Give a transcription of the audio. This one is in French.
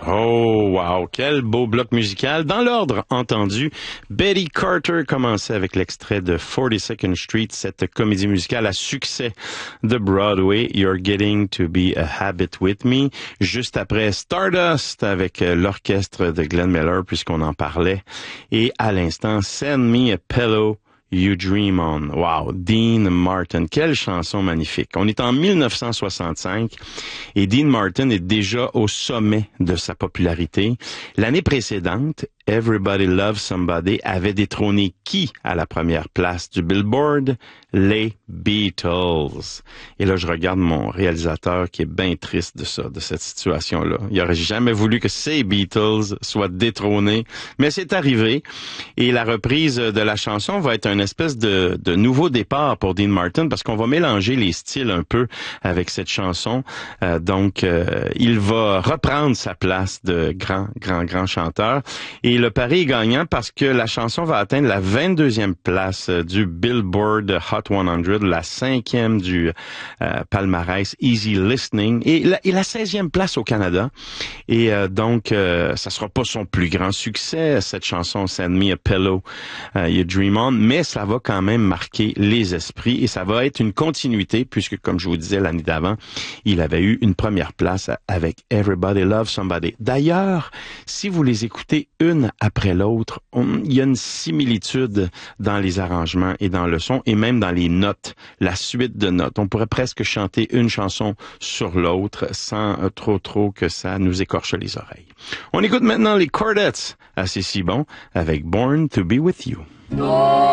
Oh, wow! Quel beau bloc musical. Dans l'ordre entendu, Betty Carter commençait avec l'extrait de 42nd Street, cette comédie musicale à succès de Broadway, You're Getting to Be a Habit with Me. Juste après, Stardust avec l'orchestre de Glenn Miller, puisqu'on en parlait. Et à l'instant, Send Me a Pillow, You Dream On. Wow, Dean Martin, quelle chanson magnifique. On est en 1965 et Dean Martin est déjà au sommet de sa popularité. L'année précédente, Everybody Loves Somebody avait détrôné qui à la première place du Billboard? Les Beatles. Et là, je regarde mon réalisateur qui est bien triste de ça, de cette situation-là. Il aurait jamais voulu que ces Beatles soient détrônés, mais c'est arrivé. Et la reprise de la chanson va être une espèce de nouveau départ pour Dean Martin parce qu'on va mélanger les styles un peu avec cette chanson. Donc, il va reprendre sa place de grand chanteur. Et le pari est gagnant parce que la chanson va atteindre la 22e place du Billboard Hot 100, la 5e du palmarès Easy Listening et la 16e place au Canada. Et donc, ça sera pas son plus grand succès, cette chanson Send Me a Pillow, You Dream On, mais ça va quand même marquer les esprits et ça va être une continuité puisque, comme je vous disais l'année d'avant, il avait eu une première place avec Everybody Loves Somebody. D'ailleurs, si vous les écoutez une après l'autre, il y a une similitude dans les arrangements et dans le son et même dans les notes, la suite de notes. On pourrait presque chanter une chanson sur l'autre sans trop que ça nous écorche les oreilles. On écoute maintenant les Chordettes, assez si bon, avec Born to be with You.